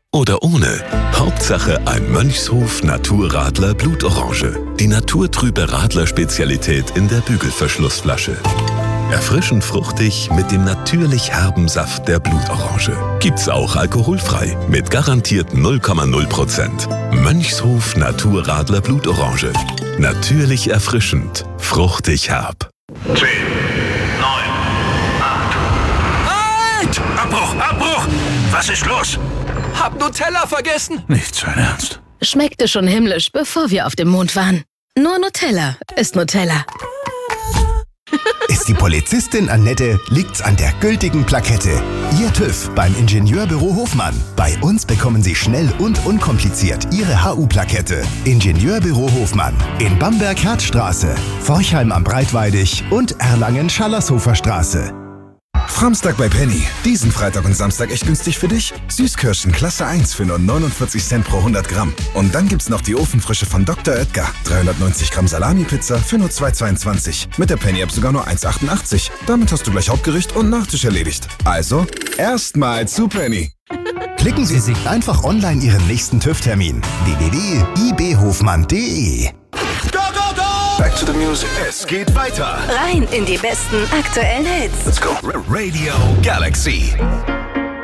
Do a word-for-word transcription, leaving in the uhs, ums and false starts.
oder ohne. Hauptsache ein Mönchshof Naturradler Blutorange. Die naturtrübe Radler-Spezialität in der Bügelverschlussflasche. Erfrischend fruchtig mit dem natürlich herben Saft der Blutorange. Gibt's auch alkoholfrei mit garantiert null Komma null Prozent. Mönchshof Naturradler Blutorange. Natürlich erfrischend, fruchtig herb. zehn, neun, acht. Halt! Abbruch, Abbruch! Was ist los? Hab Nutella vergessen. Nicht sein Ernst. Schmeckte schon himmlisch, bevor wir auf dem Mond waren. Nur Nutella ist Nutella. Ist die Polizistin Annette, liegt's an der gültigen Plakette. Ihr TÜV beim Ingenieurbüro Hofmann. Bei uns bekommen Sie schnell und unkompliziert Ihre H U-Plakette. Ingenieurbüro Hofmann. In Bamberg-Herzstraße, Forchheim am Breitweidig und Erlangen-Schallershofer Straße. Framstag bei Penny. Diesen Freitag und Samstag echt günstig für dich. Süßkirschen Klasse eins für nur neunundvierzig Cent pro hundert Gramm. Und dann gibt's noch die Ofenfrische von Doktor Oetker. dreihundertneunzig Gramm Salami-Pizza für nur zwei Euro zweiundzwanzig. Mit der Penny-App sogar nur eins Euro achtundachtzig. Damit hast du gleich Hauptgericht und Nachtisch erledigt. Also, erstmal zu Penny. Klicken Sie sich einfach online Ihren nächsten TÜV-Termin. w w w punkt i b hofmann punkt d e Go, go, go! Back to the music. Es geht weiter. Rein in die besten aktuellen Hits. Let's go. Radio Galaxy.